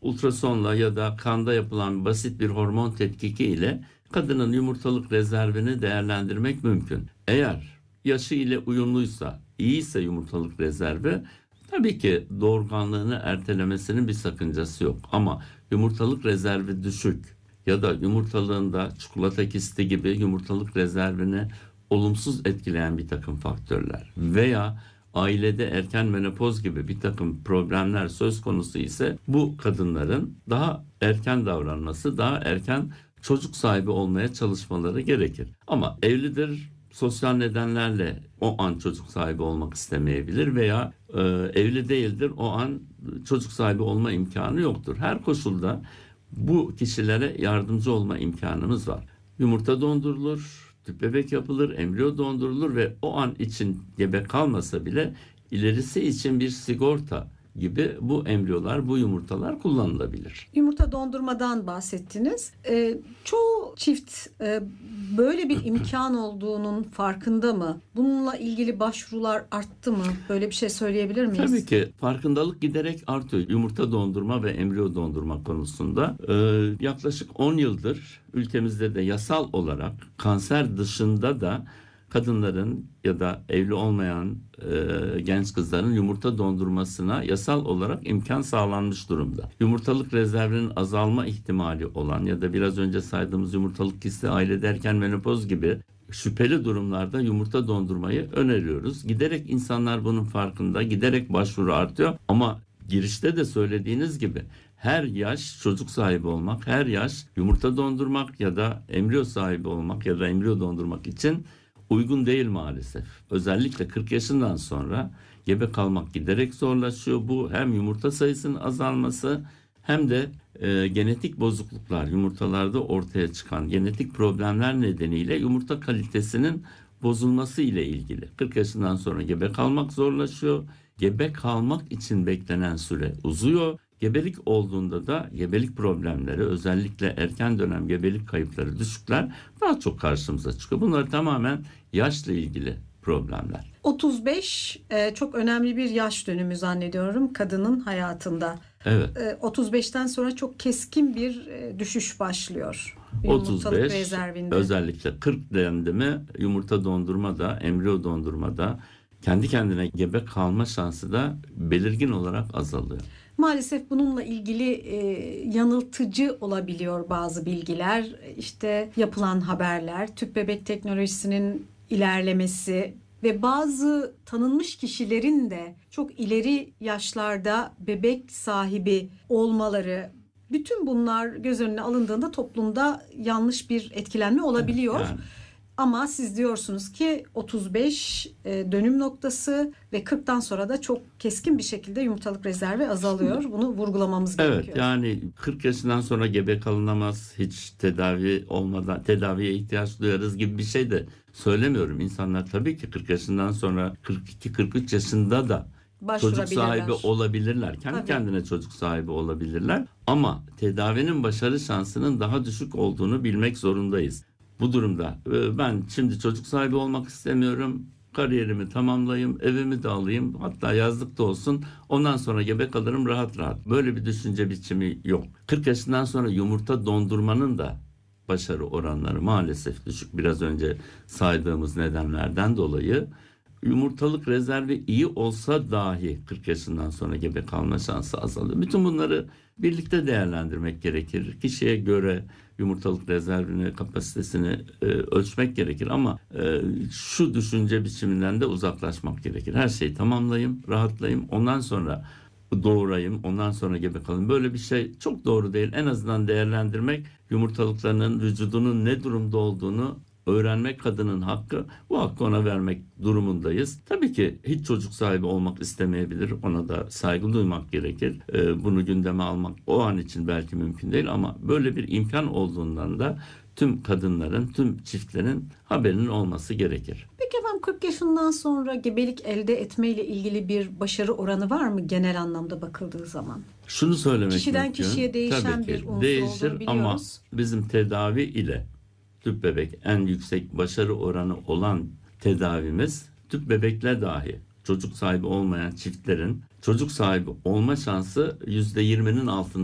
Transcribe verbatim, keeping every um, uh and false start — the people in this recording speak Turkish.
ultrasonla ya da kanda yapılan basit bir hormon tetkiki ile kadının yumurtalık rezervini değerlendirmek mümkün. Eğer yaşı ile uyumluysa, iyiyse yumurtalık rezervi, tabii ki doğurganlığını ertelemesinin bir sakıncası yok. Ama yumurtalık rezervi düşük ya da yumurtalığında çikolata kisti gibi yumurtalık rezervini olumsuz etkileyen bir takım faktörler veya ailede erken menopoz gibi bir takım problemler söz konusu ise bu kadınların daha erken davranması, daha erken çocuk sahibi olmaya çalışmaları gerekir. Ama evlidir, sosyal nedenlerle o an çocuk sahibi olmak istemeyebilir veya e, evli değildir, o an çocuk sahibi olma imkanı yoktur. Her koşulda bu kişilere yardımcı olma imkanımız var. Yumurta dondurulur, tüp bebek yapılır, embriyo dondurulur ve o an için gebe kalmasa bile ilerisi için bir sigorta gibi bu embriyolar, bu yumurtalar kullanılabilir. Yumurta dondurmadan bahsettiniz. Ee, çoğu çift e, böyle bir imkan olduğunun farkında mı? Bununla ilgili başvurular arttı mı? Böyle bir şey söyleyebilir miyiz? Tabii ki farkındalık giderek artıyor. Yumurta dondurma ve embriyo dondurma konusunda ee, yaklaşık on yıldır ülkemizde de yasal olarak kanser dışında da kadınların ya da evli olmayan e, genç kızların yumurta dondurmasına yasal olarak imkan sağlanmış durumda. Yumurtalık rezervinin azalma ihtimali olan ya da biraz önce saydığımız yumurtalık kisti, ailede erken menopoz gibi şüpheli durumlarda yumurta dondurmayı öneriyoruz. Giderek insanlar bunun farkında, giderek başvuru artıyor ama girişte de söylediğiniz gibi her yaş çocuk sahibi olmak, her yaş yumurta dondurmak ya da embriyo sahibi olmak ya da embriyo dondurmak için uygun değil maalesef. Özellikle kırk yaşından sonra gebe kalmak giderek zorlaşıyor. Bu hem yumurta sayısının azalması hem de e, genetik bozukluklar, yumurtalarda ortaya çıkan genetik problemler nedeniyle yumurta kalitesinin bozulması ile ilgili. kırk yaşından sonra gebe kalmak zorlaşıyor. Gebe kalmak için beklenen süre uzuyor. Gebelik olduğunda da gebelik problemleri, özellikle erken dönem gebelik kayıpları, düşükler daha çok karşımıza çıkıyor. Bunlar tamamen yaşla ilgili problemler. otuz beş e, çok önemli bir yaş dönümü zannediyorum kadının hayatında. Evet. E, otuz beşten sonra çok keskin bir e, düşüş başlıyor. otuz beş rezervinde. Özellikle kırk dendi mi yumurta dondurma da, embriyo dondurma da, kendi kendine gebe kalma şansı da belirgin olarak azalıyor. Maalesef bununla ilgili e, yanıltıcı olabiliyor bazı bilgiler. İşte yapılan haberler, tüp bebek teknolojisinin ilerlemesi ve bazı tanınmış kişilerin de çok ileri yaşlarda bebek sahibi olmaları, bütün bunlar göz önüne alındığında toplumda yanlış bir etkilenme olabiliyor. Yani. Ama siz diyorsunuz ki otuz beş e, dönüm noktası ve kırktan sonra da çok keskin bir şekilde yumurtalık rezervi azalıyor. Bunu vurgulamamız evet, gerekiyor. Evet, yani kırk yaşından sonra gebe kalınamaz, hiç tedavi olmadan tedaviye ihtiyaç duyarız gibi bir şey de söylemiyorum. İnsanlar tabii ki kırk yaşından sonra kırk iki kırk üç yaşında da çocuk sahibi olabilirler. Kendi tabii. kendine çocuk sahibi olabilirler. Ama tedavinin başarı şansının daha düşük olduğunu bilmek zorundayız. Bu durumda ben şimdi çocuk sahibi olmak istemiyorum, kariyerimi tamamlayayım, evimi de alayım, hatta yazlık da olsun, ondan sonra gebe kalırım rahat rahat. Böyle bir düşünce biçimi yok. kırk yaşından sonra yumurta dondurmanın da başarı oranları maalesef düşük. Biraz önce saydığımız nedenlerden dolayı yumurtalık rezervi iyi olsa dahi kırk yaşından sonra gebe kalma şansı azalıyor. Bütün bunları birlikte değerlendirmek gerekir. Kişiye göre yumurtalık rezervini, kapasitesini e, ölçmek gerekir ama e, şu düşünce biçiminden de uzaklaşmak gerekir. Her şeyi tamamlayayım, rahatlayayım, ondan sonra doğurayım, ondan sonra gebe kalayım. Böyle bir şey çok doğru değil. En azından değerlendirmek, yumurtalıklarının vücudunun ne durumda olduğunu öğrenmek kadının hakkı. Bu hakkı ona vermek durumundayız. Tabii ki hiç çocuk sahibi olmak istemeyebilir. Ona da saygı duymak gerekir. Ee, bunu gündeme almak o an için belki mümkün değil ama böyle bir imkan olduğundan da tüm kadınların, tüm çiftlerin haberinin olması gerekir. Peki efendim, kırk yaşından sonra gebelik elde etmeyle ilgili bir başarı oranı var mı genel anlamda bakıldığı zaman? Şunu söylemek Kişiden mümkün. kişiye değişen Tabii ki bir unsur değişir olduğunu ama biliyoruz. bizim tedavi ile tüp bebek en yüksek başarı oranı olan tedavimiz. Tüp bebekle dahi çocuk sahibi olmayan çiftlerin çocuk sahibi olma şansı yüzde yirminin altında.